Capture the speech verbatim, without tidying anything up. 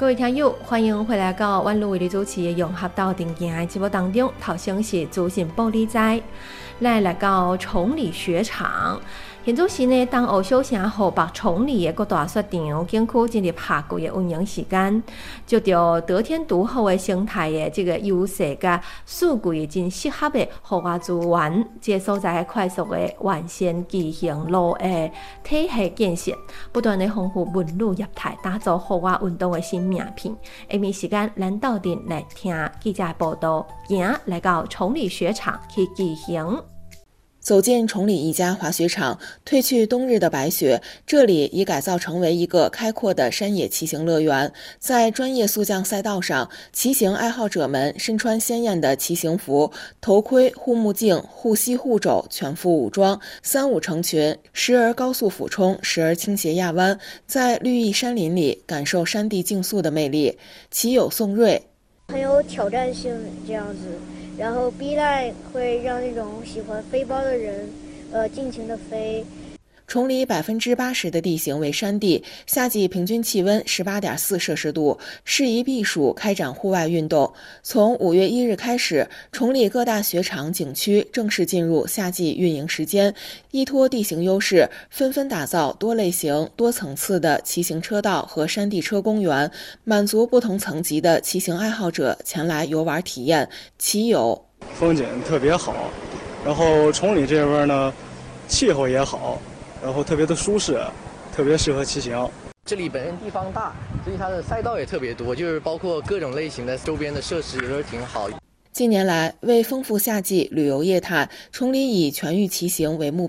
各位听友，欢迎回来到阮陆为你主持的融合到定行的节目当中。头先是资讯玻璃斋，来来到崇礼雪场。现在是呢，东湖小城河北崇礼的各大雪场景区进入夏季的运营时间，就着得天独厚的生态的这个优势甲数据真适合的户外资源，这所在快速的完善机行路的体系建设，不断的丰富文旅业态，打造户外运动的新名片。下面时间，咱到阵来听记者报道，行来到崇礼雪场去骑行。 走进崇礼一家滑雪场，褪去冬日的白雪，这里已改造成为一个开阔的山野骑行乐园。在专业速降赛道上，骑行爱好者们身穿鲜艳的骑行服，头盔、护目镜、护膝、护肘，全副武装，三五成群，时而高速俯冲，时而倾斜压弯，在绿意山林里感受山地竞速的魅力。骑友宋瑞， 很有挑战性这样子。然后 B line 会让那种喜欢飞包的人，呃，尽情的飞。 崇礼百分之八十的地形为山地，夏季平均气温十八点四摄氏度，适宜避暑开展户外运动。从五月一日开始，崇礼各大雪场景区正式进入夏季运营时间，依托地形优势，纷纷打造多类型、多层次的骑行车道和山地车公园，满足不同层级的骑行爱好者前来游玩体验。骑友风景特别好，然后崇礼这边呢，气候也好。然后特别的舒适，特别适合骑行。 这里本身地方大，所以它的赛道也特别多，就是包括各种类型的周边的设施也都是挺好。 近年来，为丰富夏季旅游业态，崇礼以全域骑行为目